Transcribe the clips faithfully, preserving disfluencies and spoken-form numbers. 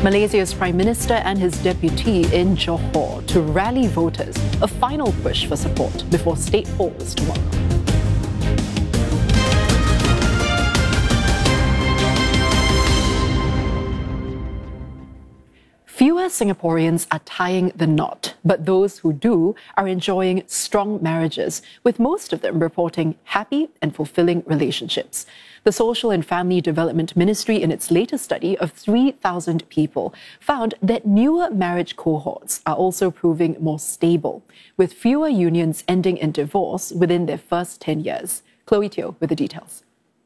Malaysia's Prime Minister and his deputy in Johor to rally voters, a final push for support before state polls tomorrow. Fewer Singaporeans are tying the knot, but those who do are enjoying strong marriages, with most of them reporting happy and fulfilling relationships. The Social and Family Development Ministry, in its latest study of three thousand people, found that newer marriage cohorts are also proving more stable, with fewer unions ending in divorce within their first ten years. Chloe Teo with the details.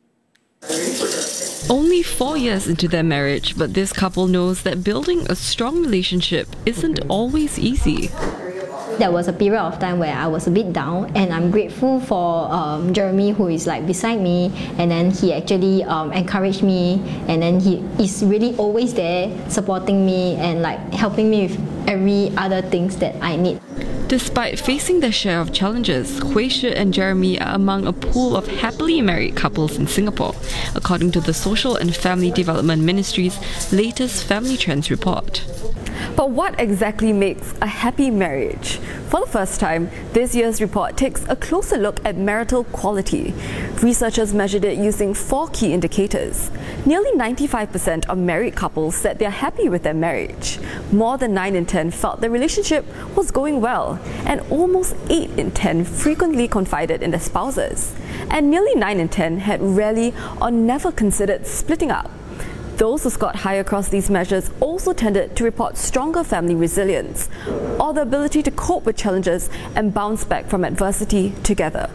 Only four years into their marriage, but this couple knows that building a strong relationship isn't always easy. There was a period of time where I was a bit down, and I'm grateful for um, Jeremy, who is like beside me, and then he actually um, encouraged me, and then he is really always there supporting me and like helping me with every other things that I need. Despite facing their share of challenges, Hui Shi and Jeremy are among a pool of happily married couples in Singapore, according to the Social and Family Development Ministry's latest Family Trends report. But what exactly makes a happy marriage? For the first time, this year's report takes a closer look at marital quality. Researchers measured it using four key indicators. Nearly ninety-five percent of married couples said they're happy with their marriage. More than nine in ten felt their relationship was going well, and almost eight in ten frequently confided in their spouses. And nearly nine in ten had rarely or never considered splitting up. Those who scored high across these measures also tended to report stronger family resilience, or the ability to cope with challenges and bounce back from adversity together.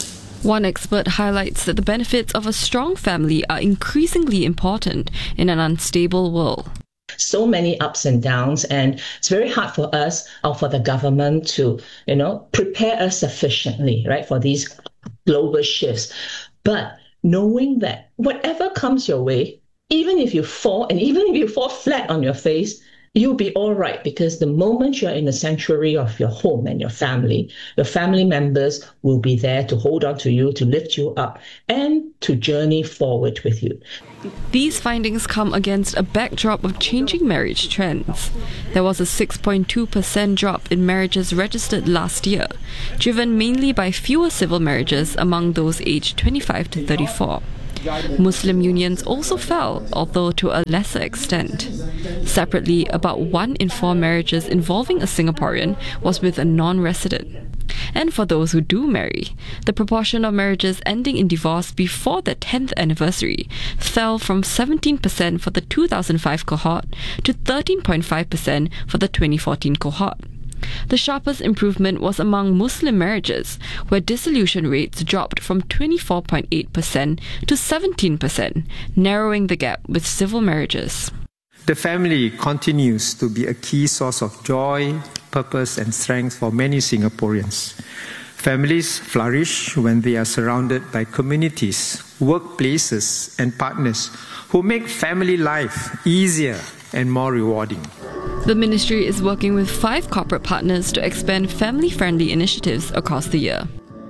One expert highlights that the benefits of a strong family are increasingly important in an unstable world. So many ups and downs, and it's very hard for us or for the government to, you know, prepare us sufficiently, right, for these global shifts. But knowing that whatever comes your way, even if you fall, and even if you fall flat on your face, you'll be all right, because the moment you're in the sanctuary of your home and your family, your family members will be there to hold on to you, to lift you up, and to journey forward with you. These findings come against a backdrop of changing marriage trends. There was a six point two percent drop in marriages registered last year, driven mainly by fewer civil marriages among those aged twenty-five to thirty-four. Muslim unions also fell, although to a lesser extent. Separately, about one in four marriages involving a Singaporean was with a non-resident. And for those who do marry, the proportion of marriages ending in divorce before their tenth anniversary fell from seventeen percent for the two thousand five cohort to thirteen point five percent for the twenty fourteen cohort. The sharpest improvement was among Muslim marriages, where dissolution rates dropped from twenty-four point eight percent to seventeen percent, narrowing the gap with civil marriages. The family continues to be a key source of joy, purpose and strength for many Singaporeans. Families flourish when they are surrounded by communities, workplaces and partners who make family life easier and more rewarding. The ministry is working with five corporate partners to expand family-friendly initiatives across the year.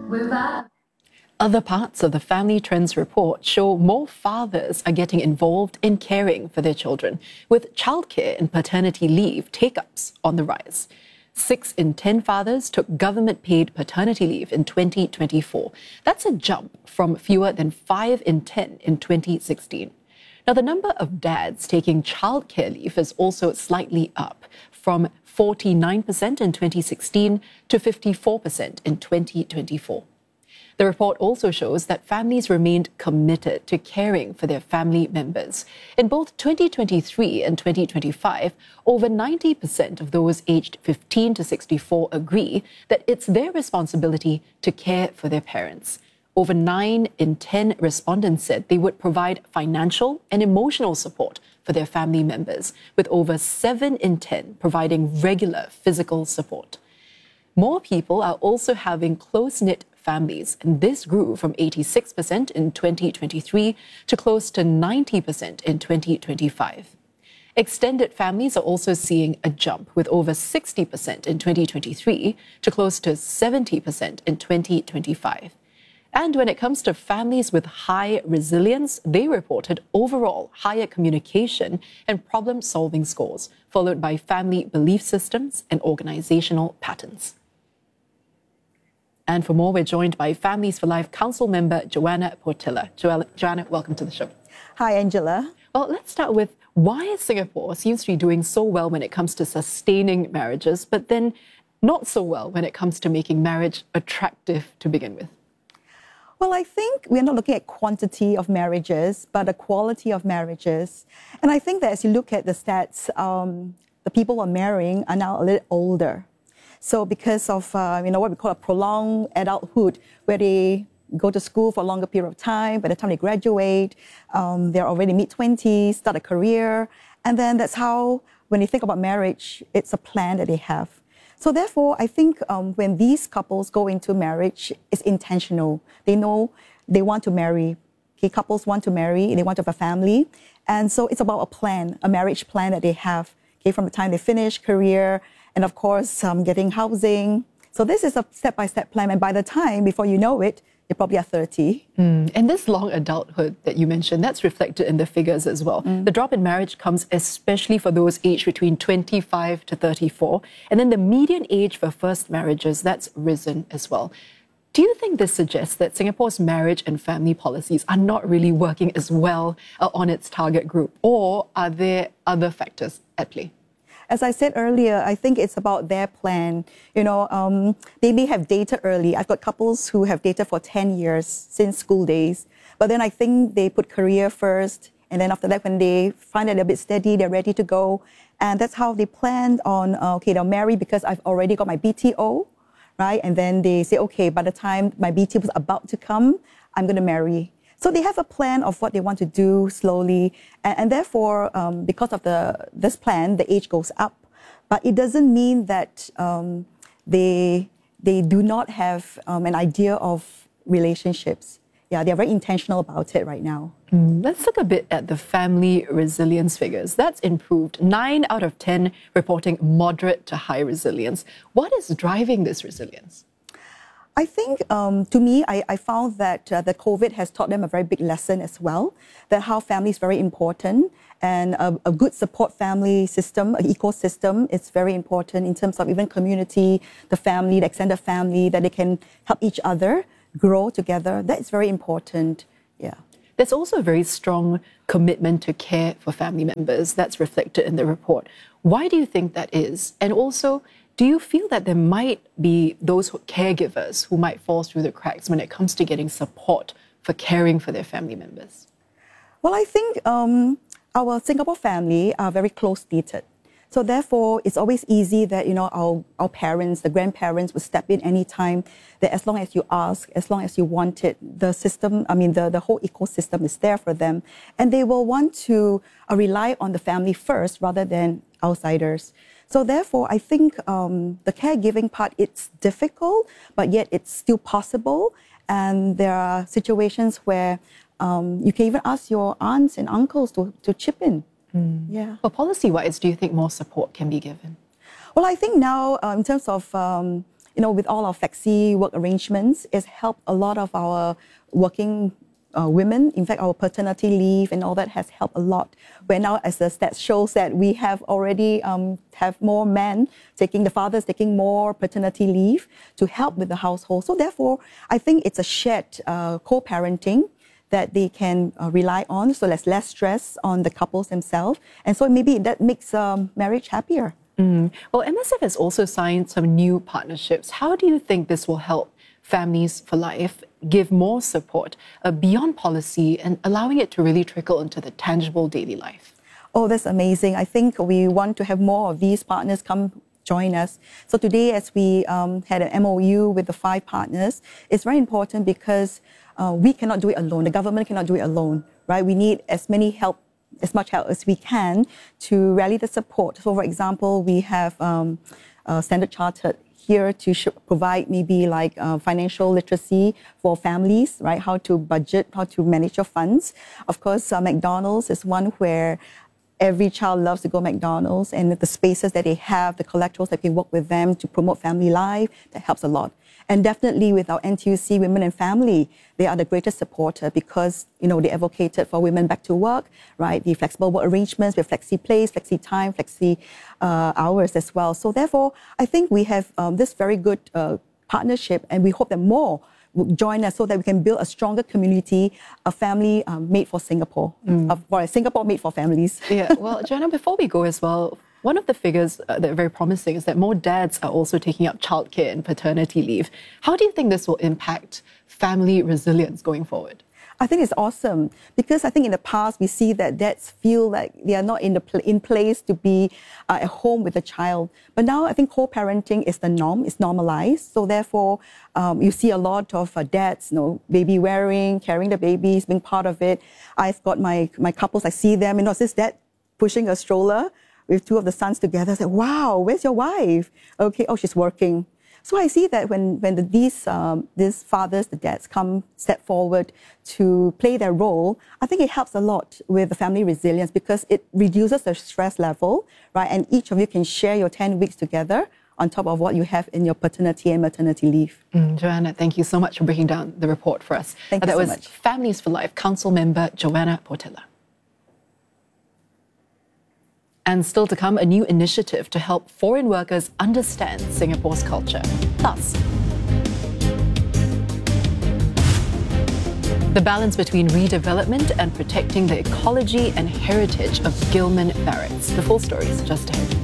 Other parts of the Family Trends report show more fathers are getting involved in caring for their children, with childcare and paternity leave take-ups on the rise. Six in ten fathers took government-paid paternity leave in twenty twenty-four. That's a jump from fewer than five in ten in twenty sixteen. Now, the number of dads taking childcare leave is also slightly up, from forty-nine percent in twenty sixteen to fifty-four percent in twenty twenty-four. The report also shows that families remained committed to caring for their family members. In both twenty twenty-three and twenty twenty-five, over ninety percent of those aged fifteen to sixty-four agree that it's their responsibility to care for their parents. Over nine in ten respondents said they would provide financial and emotional support for their family members, with over seven in ten providing regular physical support. More people are also having close-knit families, and this grew from eighty-six percent in twenty twenty-three to close to ninety percent in twenty twenty-five. Extended families are also seeing a jump, with over sixty percent in twenty twenty-three to close to seventy percent in twenty twenty-five. And when it comes to families with high resilience, they reported overall higher communication and problem-solving scores, followed by family belief systems and organizational patterns. And for more, we're joined by Families for Life Council member Joanna Portilla. Jo- Joanna, welcome to the show. Hi, Angela. Well, let's start with why Singapore seems to be doing so well when it comes to sustaining marriages, but then not so well when it comes to making marriage attractive to begin with. Well, I think we're not looking at quantity of marriages, but the quality of marriages. And I think that as you look at the stats, um, the people who are marrying are now a little older. So because of, uh, you know, what we call a prolonged adulthood, where they go to school for a longer period of time, by the time they graduate, um, they're already mid-twenties, start a career. And then that's how, when they think about marriage, it's a plan that they have. So therefore, I think um, when these couples go into marriage, it's intentional. They know they want to marry. Okay, couples want to marry, they want to have a family. And so it's about a plan, a marriage plan that they have, okay, from the time they finish career, and of course, um, getting housing. So this is a step-by-step plan. And by the time, before you know it, you probably are thirty. Mm. And this long adulthood that you mentioned, that's reflected in the figures as well. Mm. The drop in marriage comes especially for those aged between twenty-five to thirty-four. And then the median age for first marriages, that's risen as well. Do you think this suggests that Singapore's marriage and family policies are not really working as well uh, on its target group? Or are there other factors at play? As I said earlier, I think it's about their plan. You know, um, they may have dated early. I've got couples who have dated for ten years since school days. But then I think they put career first. And then after that, when they find that they're a bit steady, they're ready to go. And that's how they planned on, uh, okay, they'll marry because I've already got my B T O, right? And then they say, okay, by the time my B T O was about to come, I'm going to marry. So they have a plan of what they want to do slowly, and, and therefore, um, because of the this plan, the age goes up. But it doesn't mean that um, they they do not have um, an idea of relationships. Yeah, they're very intentional about it right now. Mm, let's look a bit at the family resilience figures. That's improved. Nine out of ten reporting moderate to high resilience. What is driving this resilience? I think, um, to me, I, I found that uh, the COVID has taught them a very big lesson as well, that how family is very important, and a, a good support family system, an ecosystem, is very important in terms of even community, the family, the extended family, that they can help each other grow together. That is very important, yeah. There's also a very strong commitment to care for family members. That's reflected in the report. Why do you think that is? And also, do you feel that there might be those who, caregivers who might fall through the cracks when it comes to getting support for caring for their family members? Well, I think um, our Singapore family are very close-knitted. So therefore, it's always easy that, you know, our, our parents, the grandparents will step in anytime, that as long as you ask, as long as you want it, the system, I mean, the, the whole ecosystem is there for them. And they will want to uh, rely on the family first rather than outsiders. So therefore, I think um, the caregiving part, it's difficult, but yet it's still possible. And there are situations where um, you can even ask your aunts and uncles to, to chip in. Mm. Yeah. Well, policy-wise, do you think more support can be given? Well, I think now, uh, in terms of, um, you know, with all our flexi work arrangements, it's helped a lot of our working Uh, women. In fact, our paternity leave and all that has helped a lot. Where now, as the stats shows that we have already um, have more men taking, the fathers taking more paternity leave to help with the household. So therefore, I think it's a shared uh, co-parenting that they can uh, rely on. So there's less stress on the couples themselves. And so maybe that makes um, marriage happier. Mm. Well, M S F has also signed some new partnerships. How do you think this will help Families for Life give more support uh, beyond policy and allowing it to really trickle into the tangible daily life? Oh, that's amazing. I think we want to have more of these partners come join us. So today, as we um, had an M O U with the five partners, it's very important because uh, we cannot do it alone. The government cannot do it alone, right? We need as many help, as much help as we can to rally the support. So, for example, we have um, uh, Standard Chartered here to provide maybe like uh, financial literacy for families, right? How to budget, how to manage your funds. Of course, uh, McDonald's is one where every child loves to go McDonald's, and the spaces that they have, the collaterals that can work with them to promote family life, that helps a lot. And definitely with our N T U C Women and Family, they are the greatest supporter because, you know, they advocated for women back to work, right? The flexible work arrangements with flexi place, flexi time, flexi uh, hours as well. So therefore, I think we have um, this very good uh, partnership, and we hope that more will join us so that we can build a stronger community, a family um, made for Singapore, mm. uh, for Singapore made for families. Yeah, well, Joanna, before we go as well, one of the figures uh, that are very promising is that more dads are also taking up childcare and paternity leave. How do you think this will impact family resilience going forward? I think it's awesome because I think in the past we see that dads feel like they are not in the pl- in place to be uh, at home with the child. But now I think co-parenting is the norm, it's normalized. So therefore, um, you see a lot of uh, dads, you know, baby wearing, carrying the babies, being part of it. I've got my my couples, I see them, you know, this dad pushing a stroller with two of the sons together. I said, wow, where's your wife? Okay, oh, she's working. So I see that when, when the, these, um, these fathers, the dads, come, step forward to play their role, I think it helps a lot with the family resilience because it reduces the stress level, right? And each of you can share your ten weeks together on top of what you have in your paternity and maternity leave. Mm, Joanna, thank you so much for breaking down the report for us. Thank uh, you that so was much. Families for Life Council member Joanna Portilla. And still to come, a new initiative to help foreign workers understand Singapore's culture. Plus, the balance between redevelopment and protecting the ecology and heritage of Gillman Barracks. The full story is just ahead.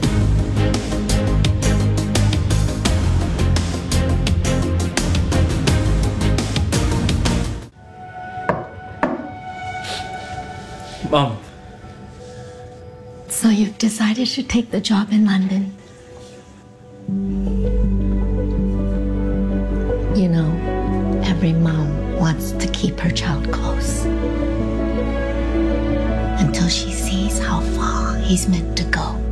Mom. So you've decided to take the job in London? You know, every mom wants to keep her child close until she sees how far he's meant to go.